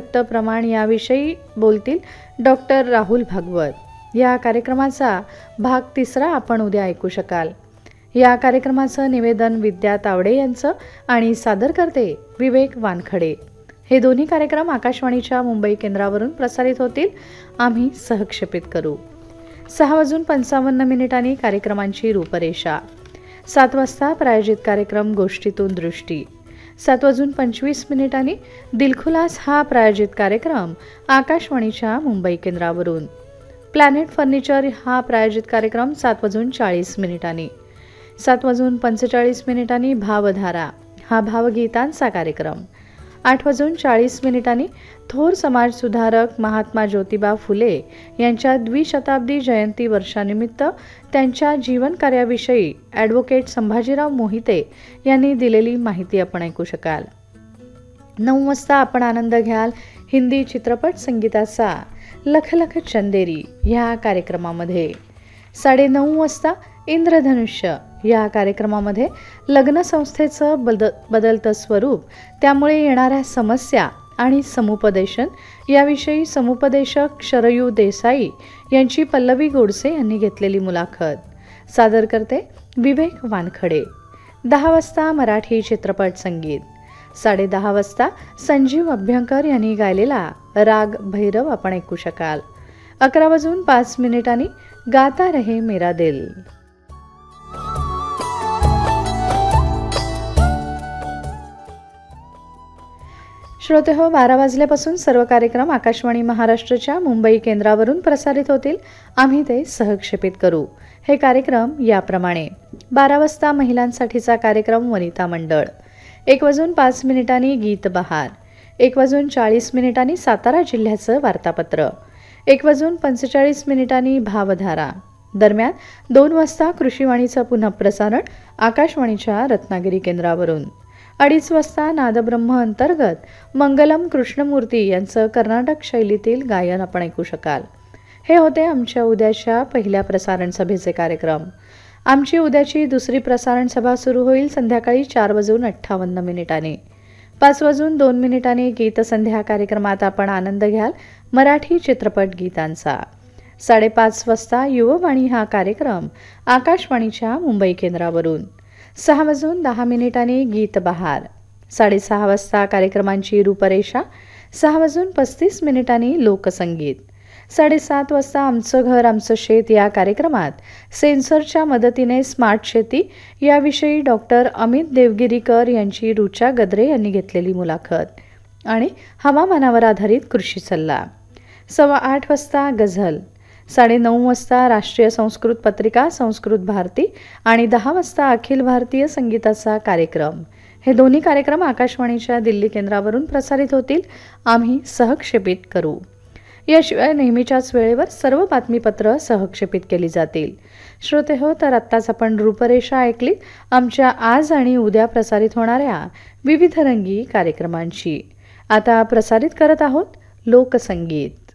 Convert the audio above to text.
रक्तप्रमाण याविषयी बोलतील डॉक्टर राहुल भागवत। या कार्यक्रमाचा भाग 3 आपण उद्या ऐकू शकाल। या कार्यक्रमाचं निवेदन विद्या तावडे यांचं आणि सादर करते विवेक वानखडे। हे दोन्ही कार्यक्रम आकाशवाणीच्या मुंबई केंद्रावरून प्रसारित होतील। आम्ही सहक्षेपित करू। 6:55 कार्यक्रमांची रूपरेषा। 7 वाजता प्रायोजित कार्यक्रम गोष्टीतून दृष्टी। 7:25 दिलखुलास हा प्रायोजित कार्यक्रम आकाशवाणीच्या मुंबई केंद्रावरून। प्लॅनेट फर्निचर हा प्रायोजित कार्यक्रम 7:40 7:45 भावधारा हा भावगीतांचा कार्यक्रम। 8:40 थोर समाजसुधारक महात्मा ज्योतिबा फुले यांच्या द्विशताब्दी जयंती वर्षानिमित्त त्यांच्या जीवन कार्याविषयी ॲडव्होकेट संभाजीराव मोहिते यांनी दिलेली माहिती आपण ऐकू शकाल। 9 वाजता आपण आनंद घ्याल हिंदी चित्रपट संगीताचा लख लख चंदेरी या कार्यक्रमामध्ये। 9:30 वाजता इंद्रधनुष्य या कार्यक्रमामध्ये लग्न संस्थेचं बदलतं स्वरूप, त्यामुळे येणाऱ्या समस्या आणि समुपदेशन याविषयी समुपदेशक शरयू देसाई यांची पल्लवी गोडसे यांनी घेतलेली मुलाखत। सादर करते विवेक वानखडे। 10 वाजता मराठी चित्रपट संगीत। 10:30 वाजता संजीव अभ्यंकर यांनी गायलेला राग भैरव आपण ऐकू शकाल। 11:05 गाता रहे मेरा दिल। श्रोते हो, 12 वाजल्यापासून सर्व कार्यक्रम आकाशवाणी महाराष्ट्राच्या मुंबई केंद्रावरून प्रसारित होतील। आम्ही ते सहक्षेपित करू। हे कार्यक्रम याप्रमाणे: 12 वाजता महिलांसाठीचा कार्यक्रम वनिता मंडळ। 1:05 गीत बहार। 1:40 सातारा जिल्ह्याचं वार्तापत्र। 1:45 भावधारा। दरम्यान 2 वाजता कृषीवाणीचं पुनःप्रसारण आकाशवाणीच्या रत्नागिरी केंद्रावरून। 2:30 वाजता नादब्रह्म अंतर्गत मंगलम कृष्णमूर्ती यांचं कर्नाटक शैलीतील गायन आपण ऐकू शकाल। हे होते आमच्या उद्याच्या पहिल्या प्रसारण सभेचे कार्यक्रम। आमची उद्याची दुसरी प्रसारण सभा सुरू होईल संध्याकाळी 4:58 5:02 गीतसंध्या कार्यक्रमात आपण आनंद घ्याल मराठी चित्रपट गीतांचा। 5:30 वाजता युववाणी हा कार्यक्रम आकाशवाणीच्या मुंबई केंद्रावरून। 6:10 गीत बहार। 6:30 वाजता कार्यक्रमांची रूपरेषा। 6:35 लोकसंगीत। 7:30 वाजता आमचं घर आमचं शेत या कार्यक्रमात सेन्सरच्या मदतीने स्मार्ट शेती याविषयी डॉक्टर अमित देवगिरीकर यांची रुचा गद्रे यांनी घेतलेली मुलाखत आणि हवामानावर आधारित कृषी सल्ला। 8:15 वाजता गझल। 9:30 वाजता राष्ट्रीय संस्कृत पत्रिका संस्कृत भारती आणि 10 वाजता अखिल भारतीय संगीताचा कार्यक्रम। हे दोन्ही कार्यक्रम आकाशवाणीच्या दिल्ली केंद्रावरून प्रसारित होतील। आम्ही सहक्षेपित करू। याशिवाय नेहमीच्याच वेळेवर सर्व बातमीपत्र सहक्षेपित केली जातील। श्रोते हो, तर आत्ताच आपण रूपरेषा ऐकली आमच्या आज आणि उद्या प्रसारित होणाऱ्या विविध रंगी कार्यक्रमांची। आता प्रसारित करत आहोत लोकसंगीत।